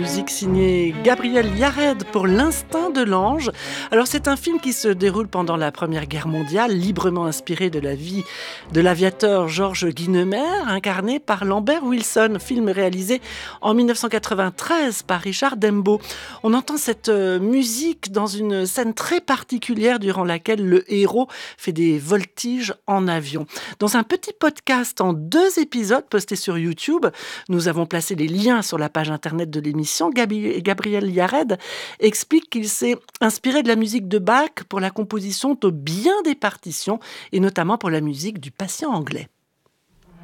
Musique signée Gabriel Yared pour L'Instinct de l'Ange. Alors c'est un film qui se déroule pendant la Première Guerre mondiale, librement inspiré de la vie de l'aviateur Georges Guynemer, incarné par Lambert Wilson, film réalisé en 1993 par Richard Dembo. On entend cette musique dans une scène très particulière durant laquelle le héros fait des voltiges en avion. Dans un petit podcast en 2 épisodes postés sur YouTube, nous avons placé les liens sur la page internet de l'émission. Gabriel Yared explique qu'il s'est inspiré de la musique de Bach pour la composition de bien des partitions et notamment pour la musique du Patient anglais.